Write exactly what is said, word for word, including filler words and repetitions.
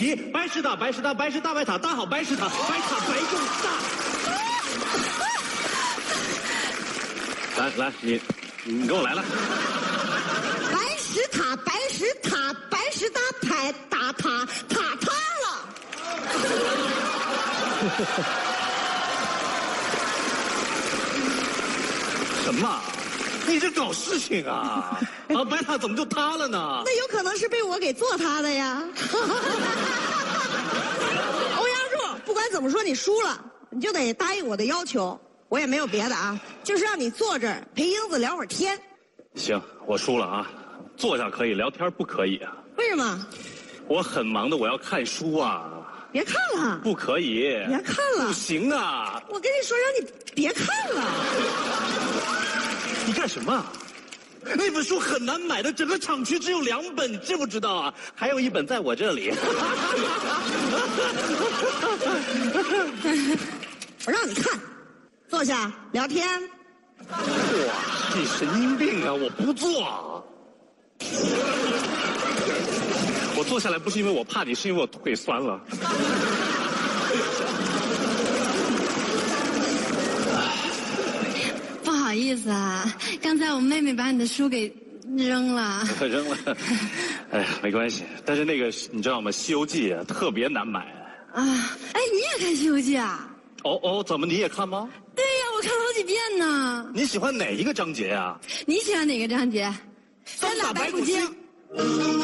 题：白石塔，白石塔，白石大白塔，搭好白石塔，白塔白又大。来来，你你跟我来来。 白石塔，白石塔，白石搭牌打塔，塔塌了。 什么？你这搞事情啊！啊，白塔怎么就塌了呢？ 那有可能是被我给做塌的呀。欧阳柱，不管怎么说，你输了，你就得答应我的要求。我也没有别的啊，就是让你坐这儿陪英子聊会儿天。 行，我输了啊，坐下可以，聊天不可以啊。 为什么？ 我很忙的，我要看书啊。 别看了。 不可以。 别看了。 不行啊。 我跟你说，让你别看了。 你干什么？那本书很难买的，整个厂区只有两本，你知不知道啊？还有一本在我这里。 我让你看，坐下聊天。 哇，你神经病啊！我不坐。我坐下来不是因为我怕你，是因为我腿酸了。 不好意思啊，刚才我妹妹把你的书给扔了。 扔了，哎呀，没关系。但是那个你知道吗？《西游记》啊，特别难买。 啊，哎，你也看《西游记》啊？ 哦哦，怎么你也看吗？ 对呀，我看了好几遍呢。 你喜欢哪一个章节呀？ 你喜欢哪个章节？三打白骨精。